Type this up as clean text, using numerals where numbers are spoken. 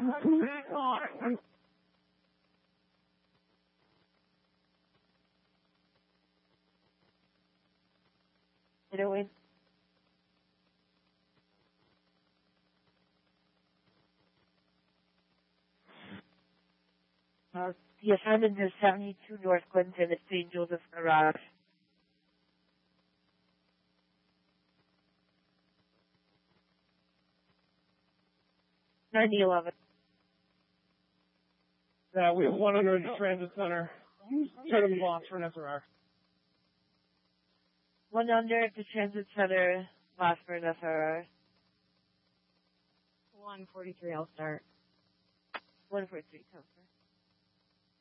Anyway. The assignment is 72 North Clinton at St. Joseph Garage. $9011. We have 100 Transit Center. Turn them off for an SRR. 100 to Transit Center, last for an SRR. 143, I'll start. 143, come.